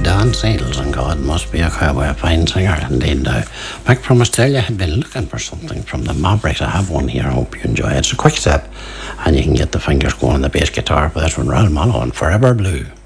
Dan Seals, and God must be a cowboy, fine singer indeed. Mick from Australia had been looking for something from the Mavericks. I have one here, I hope you enjoy it. It's a quick step, and you can get the fingers going on the bass guitar for this one. Ralph Malone, Forever Blue.